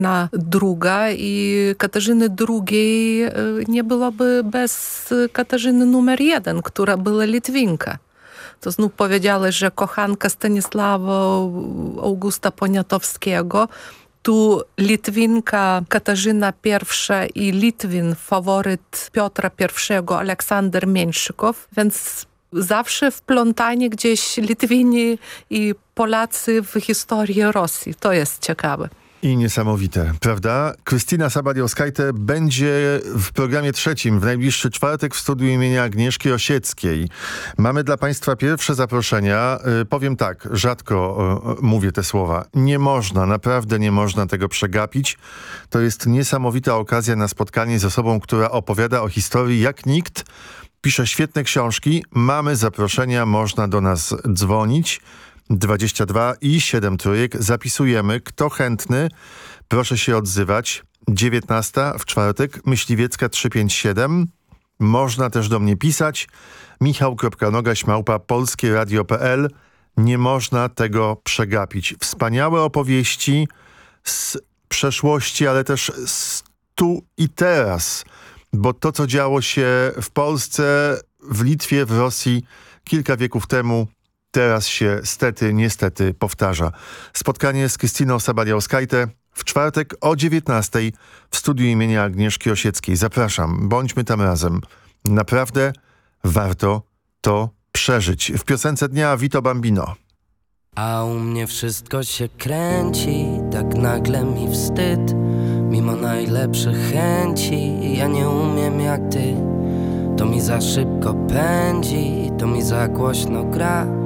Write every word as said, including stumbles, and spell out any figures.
Katarzyna druga i Katarzyny drugiej nie byłoby bez Katarzyny numer jeden, która była Litwinka. To znów powiedziałeś, że kochanka Stanisława Augusta Poniatowskiego. Tu Litwinka Katarzyna pierwsza i Litwin, faworyt Piotra pierwszego, Aleksander Mieńszykow, więc zawsze wplątanie gdzieś Litwini i Polacy w historię Rosji. To jest ciekawe. I niesamowite, prawda? Krystyna Sabaliauskaite będzie w programie trzecim w najbliższy czwartek w studiu imienia Agnieszki Osieckiej. Mamy dla Państwa pierwsze zaproszenia. Yy, powiem tak, rzadko yy, mówię te słowa. Nie można, naprawdę nie można tego przegapić. To jest niesamowita okazja na spotkanie z osobą, która opowiada o historii jak nikt. Pisze świetne książki. Mamy zaproszenia, można do nas dzwonić. dwadzieścia dwa i siedem trójek. Zapisujemy. Kto chętny, proszę się odzywać. dziewiętnasta w czwartek, Myśliwiecka trzysta pięćdziesiąt siedem. Można też do mnie pisać. michał.nogaś małpa polskieradio.pl. Nie można tego przegapić. Wspaniałe opowieści z przeszłości, ale też z tu i teraz. Bo to, co działo się w Polsce, w Litwie, w Rosji kilka wieków temu, teraz się stety, niestety powtarza. Spotkanie z Krystyną Sabaliauskaite w czwartek o dziewiętnastej w studiu imienia Agnieszki Osieckiej. Zapraszam, bądźmy tam razem. Naprawdę warto to przeżyć. W piosence dnia Vito Bambino. A u mnie wszystko się kręci, tak nagle mi wstyd. Mimo najlepszych chęci, ja nie umiem jak ty. To mi za szybko pędzi, to mi za głośno gra.